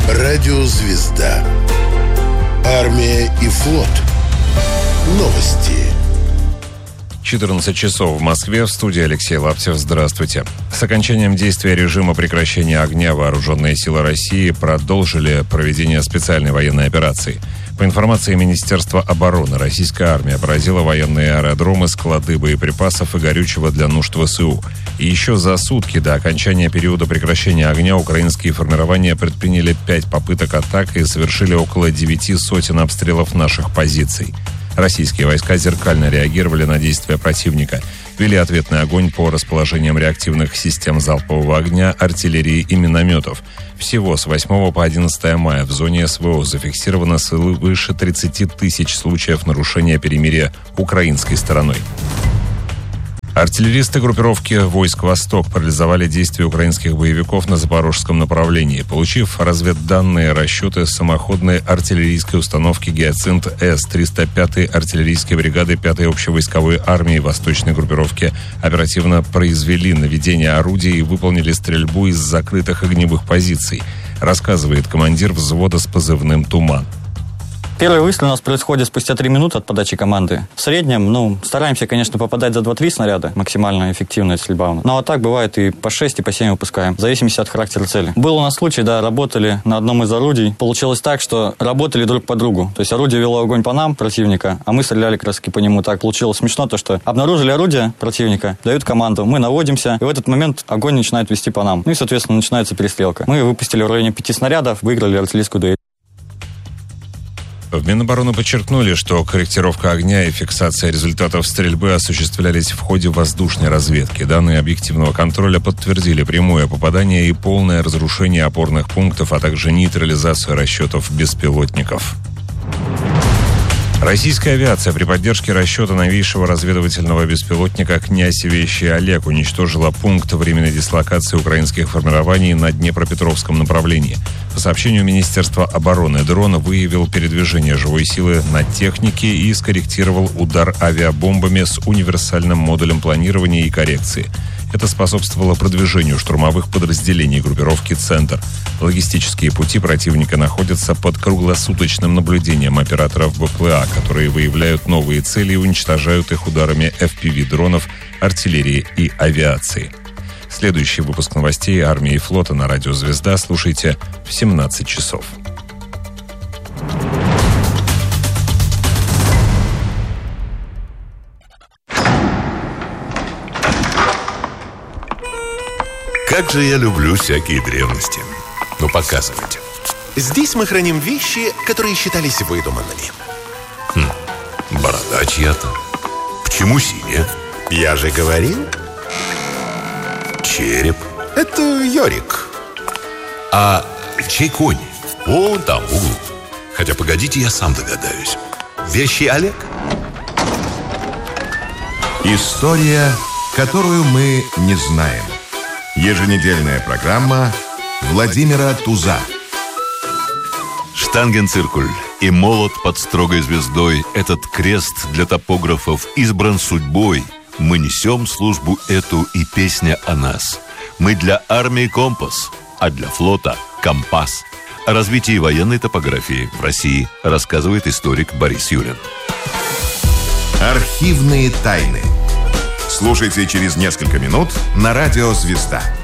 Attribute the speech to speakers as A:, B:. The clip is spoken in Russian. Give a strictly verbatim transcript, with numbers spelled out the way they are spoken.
A: Радио «Звезда». Армия и флот. Новости.
B: четырнадцать часов в Москве. В студии Алексей Лаптев. Здравствуйте. С окончанием действия режима прекращения огня вооруженные силы России продолжили проведение специальной военной операции. По информации Министерства обороны, российская армия поразила военные аэродромы, склады боеприпасов и горючего для нужд ВСУ. И еще за сутки до окончания периода прекращения огня украинские формирования предприняли пять попыток атак и совершили около девяти сотен обстрелов наших позиций. Российские войска зеркально реагировали на действия противника, вели ответный огонь по расположениям реактивных систем залпового огня, артиллерии и минометов. Всего с восьмого по одиннадцатое мая в зоне СВО зафиксировано свыше тридцати тысяч случаев нарушения перемирия украинской стороной. Артиллеристы группировки войск «Восток» парализовали действия украинских боевиков на запорожском направлении. Получив разведданные расчеты самоходной артиллерийской установки «Гиацинт-С» триста пятой артиллерийской бригады пятой общевойсковой армии восточной группировки оперативно произвели наведение орудий и выполнили стрельбу из закрытых огневых позиций, рассказывает командир взвода с позывным «Туман».
C: Первый выстрел у нас происходит спустя три минуты от подачи команды. В среднем, ну, стараемся, конечно, попадать за два-три снаряда. Максимально эффективная стрельба. Ну, а так бывает и по шесть, и по семь выпускаем. В зависимости от характера цели. Был у нас случай, да, работали на одном из орудий. Получилось так, что работали друг по другу. То есть орудие вело огонь по нам, противника, а мы стреляли как раз по нему. Так получилось смешно, то что обнаружили орудие противника, дают команду, мы наводимся, и в этот момент огонь начинает вести по нам. Ну и, соответственно, начинается перестрелка. Мы выпустили в районе пяти снарядов, выиграли артиллерийскую дуэль.
B: В Минобороны подчеркнули, что корректировка огня и фиксация результатов стрельбы осуществлялись в ходе воздушной разведки. Данные объективного контроля подтвердили прямое попадание и полное разрушение опорных пунктов, а также нейтрализацию расчетов беспилотников. Российская авиация при поддержке расчета новейшего разведывательного беспилотника «Князь Вещий Олег» уничтожила пункт временной дислокации украинских формирований на Днепропетровском направлении. По сообщению Министерства обороны, дрон выявил передвижение живой силы на технике и скорректировал удар авиабомбами с универсальным модулем планирования и коррекции. Это способствовало продвижению штурмовых подразделений группировки «Центр». Логистические пути противника находятся под круглосуточным наблюдением операторов БПЛА, которые выявляют новые цели и уничтожают их ударами эф пи ви-дронов, артиллерии и авиации. Следующий выпуск новостей армии и флота на радио «Звезда» слушайте в семнадцать часов.
D: Как же я люблю всякие древности. Ну, показывайте.
E: Здесь мы храним вещи, которые считались выдуманными.
D: Хм, борода чья-то. Почему синяя?
E: Я же говорил.
D: Череп.
E: Это Йорик.
D: А чей конь? Вон там, в углу. Хотя, погодите, я сам догадаюсь. Вещий Олег?
F: История, которую мы не знаем. Еженедельная программа Владимира Туза.
D: Штангенциркуль и молот под строгой звездой. Этот крест для топографов избран судьбой. Мы несем службу эту и песня о нас. Мы для армии компас, а для флота компас. О развитии военной топографии в России рассказывает историк Борис Юрин.
F: Архивные тайны. Слушайте через несколько минут на радио «Звезда».